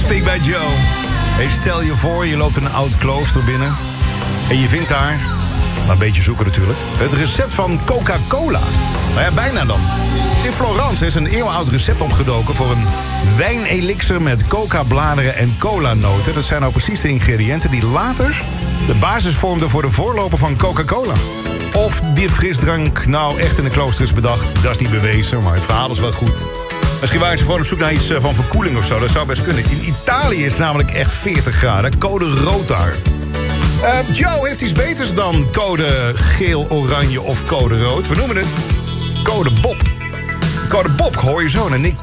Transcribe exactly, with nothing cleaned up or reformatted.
Speak bij Joe. Hey, stel je voor, je loopt een oud klooster binnen. En je vindt daar, maar een beetje zoeken natuurlijk, het recept van Coca-Cola. Nou ja, bijna dan. In Florence is een eeuwenoud recept opgedoken voor een wijnelixer met coca-bladeren en cola-noten. Dat zijn nou precies de ingrediënten die later de basis vormden voor de voorloper van Coca-Cola. Of die frisdrank nou echt in de klooster is bedacht, dat is niet bewezen, maar het verhaal is wel goed. Misschien waren ze gewoon op zoek naar iets van verkoeling of zo, dat zou best kunnen. In Italië is het namelijk echt veertig graden, code rood daar. Uh, Joe heeft iets beters dan code geel, oranje of code rood. We noemen het code Bob. Code Bob hoor je zo. En Nick